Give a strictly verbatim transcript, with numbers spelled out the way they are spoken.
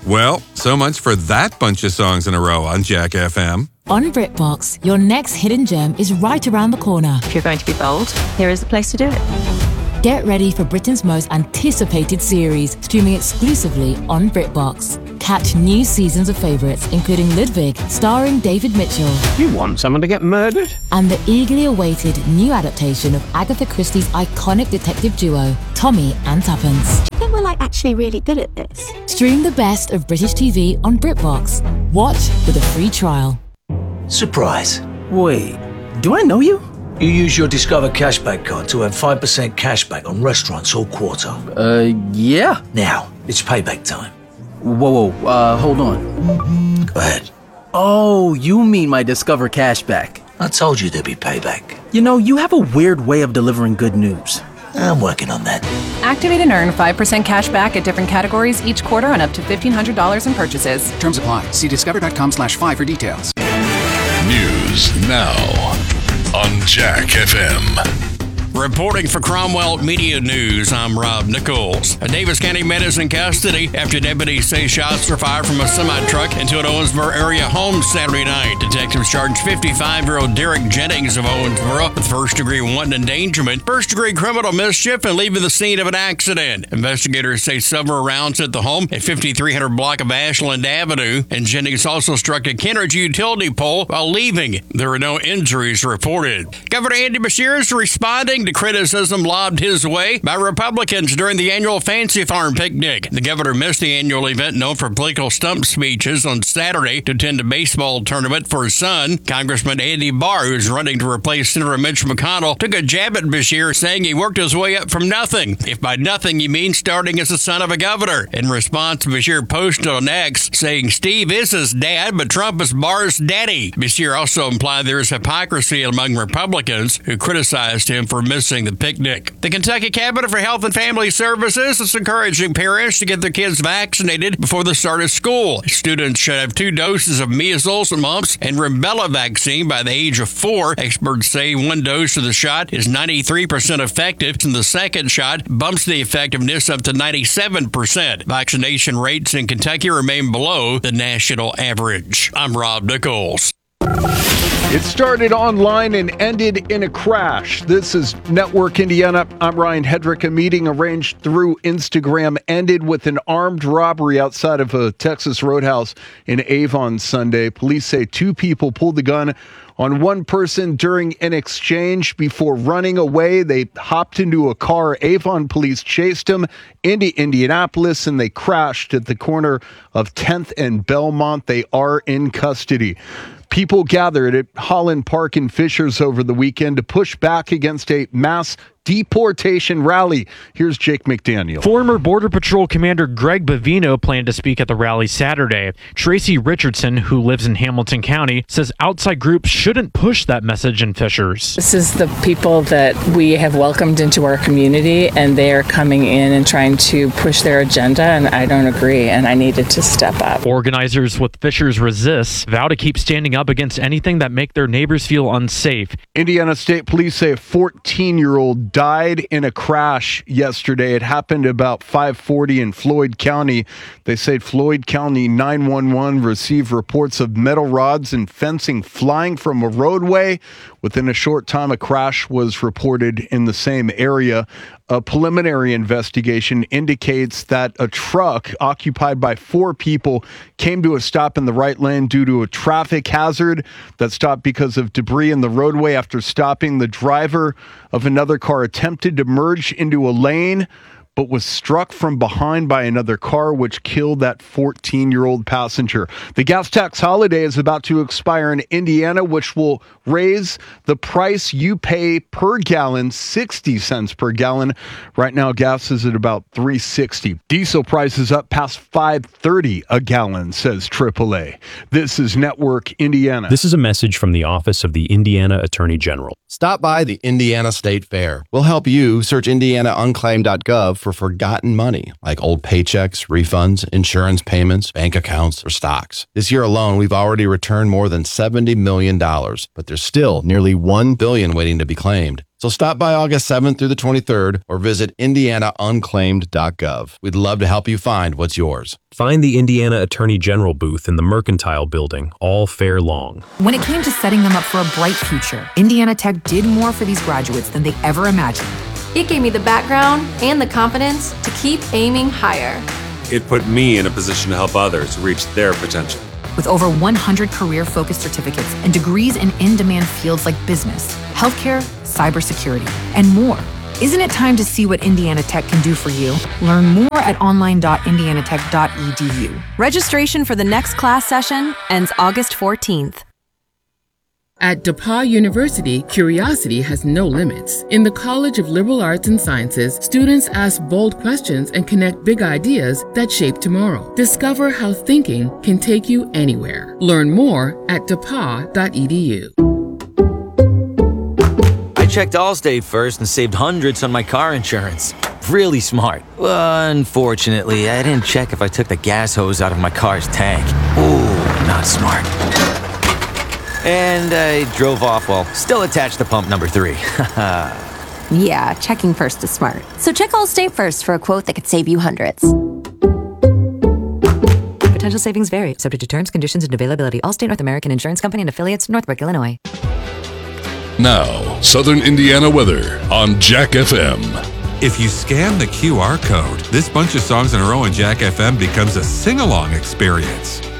Well, so much for that bunch of songs in a row on Jack F M. On BritBox, your next hidden gem is right around the corner. If you're going to be bold, here is the place to do it. Get ready for Britain's most anticipated series, streaming exclusively on BritBox. Catch new seasons of favourites, including Ludwig, starring David Mitchell. You want someone to get murdered? And the eagerly awaited new adaptation of Agatha Christie's iconic detective duo, Tommy and Tuppence. I think we're like actually really good at this. Stream the best of British T V on BritBox. Watch with a free trial. Surprise. Wait, do I know you? You use your Discover Cashback card to earn five percent cashback on restaurants all quarter. Uh, yeah. Now, it's payback time. Whoa, whoa, uh, hold on. Go ahead. Oh, you mean my Discover Cashback. I told you there'd be payback. You know, you have a weird way of delivering good news. I'm working on that. Activate and earn five percent cash back at different categories each quarter on up to fifteen hundred dollars in purchases. Terms apply. See discover.com slash five for details. News now on Jack F M. Reporting for Cromwell Media News, I'm Rob Nichols. A Davis County man is in custody after deputies say shots were fired from a semi-truck into an Owensboro area home Saturday night. Detectives charged fifty-five-year-old Derek Jennings of Owensboro with first-degree wanton endangerment, first-degree criminal mischief, and leaving the scene of an accident. Investigators say several rounds hit the home at fifty-three hundred block of Ashland Avenue, and Jennings also struck a Kennard utility pole while leaving. There were no injuries reported. Governor Andy Beshear is responding to criticism lobbed his way by Republicans during the annual Fancy Farm picnic. The governor missed the annual event known for political stump speeches on Saturday to attend a baseball tournament for his son. Congressman Andy Barr, who's running to replace Senator Mitch McConnell, took a jab at Beshear, saying he worked his way up from nothing. If by nothing you mean starting as the son of a governor. In response, Beshear posted on X, saying Steve is his dad, but Trump is Barr's daddy. Beshear also implied there is hypocrisy among Republicans who criticized him for missing the picnic. The Kentucky Cabinet for Health and Family Services is encouraging parents to get their kids vaccinated before the start of school. Students should have two doses of measles, mumps, and rubella vaccine by the age of four. Experts say one dose of the shot is ninety-three percent effective, and the second shot bumps the effectiveness up to ninety-seven percent. Vaccination rates in Kentucky remain below the national average. I'm Rob Nichols. It started online and ended in a crash. This is Network Indiana. I'm Ryan Hedrick. A meeting arranged through Instagram ended with an armed robbery outside of a Texas roadhouse in Avon Sunday. Police say two people pulled the gun on one person during an exchange before running away. They hopped into a car. Avon police chased him into Indianapolis, and they crashed at the corner of tenth and Belmont. They are in custody. People gathered at Holland Park in Fishers over the weekend to push back against a mass deportation rally. Here's Jake McDaniel. Former Border Patrol Commander Greg Bavino planned to speak at the rally Saturday. Tracy Richardson, who lives in Hamilton County, says outside groups shouldn't push that message in Fishers. This is the people that we have welcomed into our community, and they are coming in and trying to push their agenda, and I don't agree, and I needed to step up. Organizers with Fishers Resist vow to keep standing up against anything that make their neighbors feel unsafe. Indiana State Police say a fourteen-year-old died in a crash yesterday. It happened about five forty in Floyd County. They say Floyd County nine one one received reports of metal rods and fencing flying from a roadway. Within a short time, a crash was reported in the same area. A preliminary investigation indicates that a truck occupied by four people came to a stop in the right lane due to a traffic hazard that stopped because of debris in the roadway. After stopping, the driver of another car attempted to merge into a lane, but was struck from behind by another car, which killed that fourteen-year-old passenger. The gas tax holiday is about to expire in Indiana, which will raise the price you pay per gallon, sixty cents per gallon. Right now, gas is at about three sixty. Diesel prices up past five thirty a gallon, says triple A. This is Network Indiana. This is a message from the Office of the Indiana Attorney General. Stop by the Indiana State Fair. We'll help you search indiana unclaimed dot gov for forgotten money, like old paychecks, refunds, insurance payments, bank accounts, or stocks. This year alone, we've already returned more than seventy million dollars, but there's still nearly one billion dollars waiting to be claimed. So stop by August seventh through the twenty-third or visit indiana unclaimed dot gov. We'd love to help you find what's yours. Find the Indiana Attorney General booth in the Mercantile Building all fair long. When it came to setting them up for a bright future, Indiana Tech did more for these graduates than they ever imagined. It gave me the background and the confidence to keep aiming higher. It put me in a position to help others reach their potential. With over one hundred career-focused certificates and degrees in in-demand fields like business, healthcare, cybersecurity, and more. Isn't it time to see what Indiana Tech can do for you? Learn more at online dot indiana tech dot e d u. Registration for the next class session ends August fourteenth. At DePauw University, curiosity has no limits. In the College of Liberal Arts and Sciences, students ask bold questions and connect big ideas that shape tomorrow. Discover how thinking can take you anywhere. Learn more at depaw dot e d u. I checked Allstate first and saved hundreds on my car insurance. Really smart. Unfortunately, I didn't check if I took the gas hose out of my car's tank. Ooh, not smart. And I drove off while still attached to pump number three. Yeah, checking first is smart. So check Allstate first for a quote that could save you hundreds. Potential savings vary, subject to terms, conditions, and availability. Allstate North American Insurance Company and affiliates, Northbrook, Illinois. Now, Southern Indiana weather on Jack F M. If you scan the Q R code, this bunch of songs in a row on Jack F M becomes a sing-along experience.